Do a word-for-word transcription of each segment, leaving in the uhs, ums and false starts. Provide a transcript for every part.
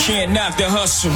can't knock the hustle.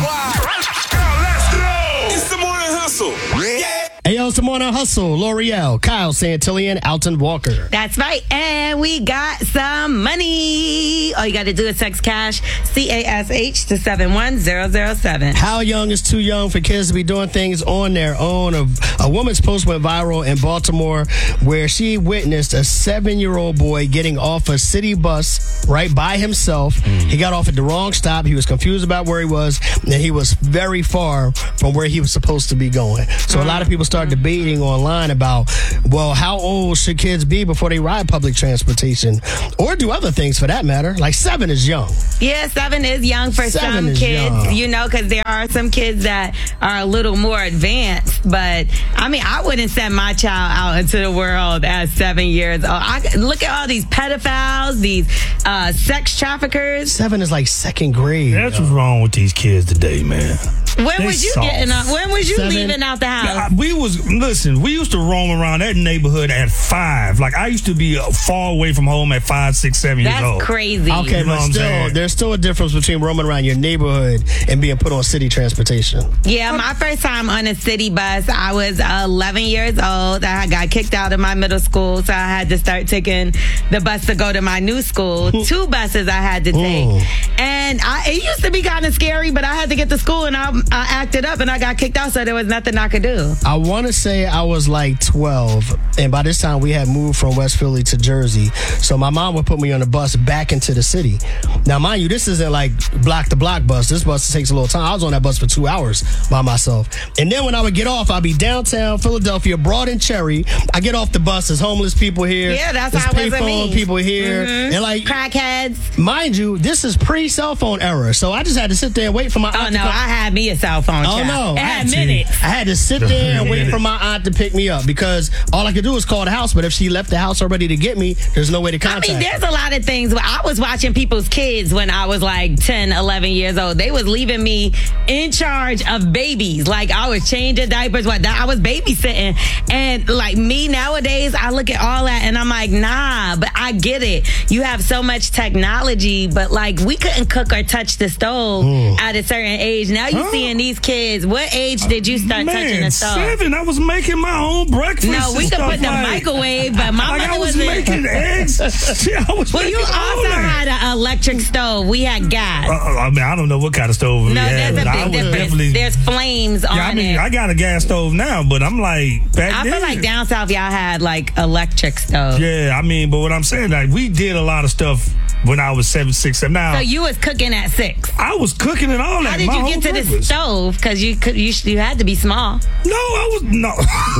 Let's go. It's the morning hustle. Yeah. Hey, yo, it's the morning hustle. L'Oreal, Kyle Santillian, Alton Walker. That's right. And we got some money. All you got to do is text cash, C A S H, to seven one zero zero seven. How young is too young for kids to be doing things on their own? A, a woman's post went viral in Baltimore where she witnessed a seven-year-old boy getting off a city bus right by himself. Mm. He got off at the wrong stop. He was confused about where he was, and he was very far from where he was supposed to be going. So mm. a lot of people start debating online about, well, how old should kids be before they ride public transportation or do other things for that matter? Like seven is young. Yeah, seven is young for seven some kids, young. you know, because there are some kids that are a little more advanced. But I mean, I wouldn't send my child out into the world at seven years old. I, look at all these pedophiles, these uh, sex traffickers. Seven is like second grade. That's what's wrong with these kids today, man. When They was you soft. getting up? When was you Seven. leaving out the house? I- we was listen. We used to roam around that neighborhood at five. Like I used to be uh, far away from home at five, six, seven years That's old. crazy. Okay, You know but what I'm still, saying? there's still a difference between roaming around your neighborhood and being put on city transportation. Yeah, my first time on a city bus, I was eleven years old. I got kicked out of my middle school, so I had to start taking the bus to go to my new school. Two buses I had to take. Mm. And I, it used to be kind of scary, but I had to get to school, and I, I acted up, and I got kicked out, so there was nothing I could do. I want to say I was like twelve, and by this time we had moved from West Philly to Jersey. So my mom would put me on the bus back into the city. Now, mind you, this isn't like block to block bus. This bus takes a little time. I was on that bus for two hours by myself. And then when I would get off, I'd be downtown Philadelphia, Broad and Cherry. I get off the bus, there's homeless people here. Yeah, that's there's how it was with payphone me. people here. Mhm. And like, Crackheads. mind you, this is pre-cell phone era. So I just had to sit there and wait for my Oh, aunt no, to come. I had me a cell phone. Oh, child. no. It I had had to. minutes. I had to sit there and wait Minute. for my aunt to pick me up because all I could do was call the house. But if she left the house already to get me, there's no way to I contact mean, her. there's a lot of things. I was watching people's kids when I was like ten, eleven years old. They was leaving me in charge of babies. Like, I was changing diapers. What? I was babysitting. And like me nowadays, I look at all that and I'm like, nah, but I get it. You have so much technology, but like, we couldn't cook or touch the stove Mm. at a certain age. Now you Huh? seeing these kids. What age did you start touching Man, the stove? seven. I was making my own breakfast. No, we and could stuff put the like, microwave, but my Like I mother was wasn't. making eggs. Shit, I was Well, you making all also that. had an electric stove. We had gas. Uh, I mean, I don't know what kind of stove we no, had. there's but a I big was difference. definitely. There's flames on Yeah, I mean, it. I got a gas stove now, but I'm like back I then. feel like down south y'all had like electric stoves. Yeah, I mean, but what I'm saying, like, we did a lot of stuff when I was seven, six, seven. Now So you was cooking at six. I was cooking and all that. How did my you whole get to the breakfast. stove? Because you could, you, sh- you had to be small. No, I was no,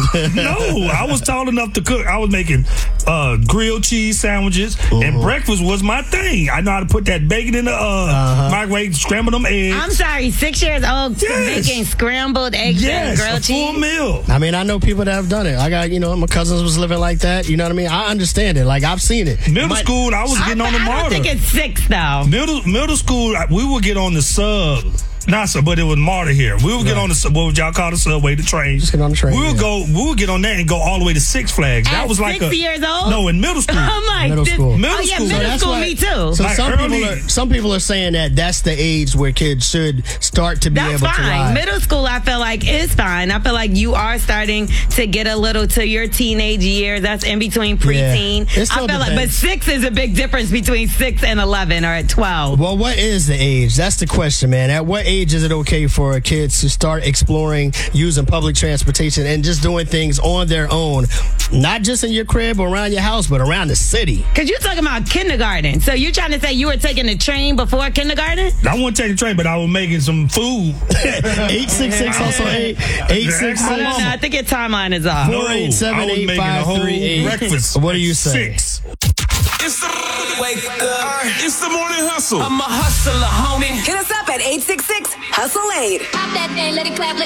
no. I was tall enough to cook. I was making uh, grilled cheese sandwiches, and breakfast was my thing. I know how to put that bacon in the uh, Uh-huh. microwave, scramble them eggs. I'm sorry, six years old, Yes. making scrambled eggs and yes, a grilled full cheese. meal. I mean, I know people that have done it. I got, you know, my cousins was living like that. You know what I mean? I understand it. Like, I've seen it. Middle My- school, I was I, getting on the I don't MARTA. think it's six though. Middle middle school, I- we would get on the sub. Not sub, but it was MARTA here. We would get Right. on the sub. What would y'all call the subway? The train. Just get on the train, We would yeah. go. We would get on that and go all the way to Six Flags. That At was like six a years old? No, in middle school. I'm like, Middle this- school. Middle oh yeah, school. So middle that's school, why- me too. So Like some early- people are some people are saying that that's the age where kids should start to be That's able to fine. ride. Middle school, I feel like is fine. I feel like you are starting to get a little to your teenage years. That's in between preteen. It I still feel like, but depends. six is a big difference between six and eleven, or at twelve. Well, what is the age? That's the question, man. At what age is it okay for kids to start exploring using public transportation and just doing things on their own? Not just in your crib or around your house, but around the city. Because you're talking about kindergarten. So you're trying to say you were taking the train before kindergarten? I wouldn't take the train, but I was making some food. eight six six also eight eight six I don't know. six I think your timeline is off. four eight seven I was eight making a five whole three eight. breakfast. What do you say? Six. It's the wake up. It's the morning hustle. I'm a hustler, homie. Hit us up at eight six six, hustle eight. Pop that thing, let it clap.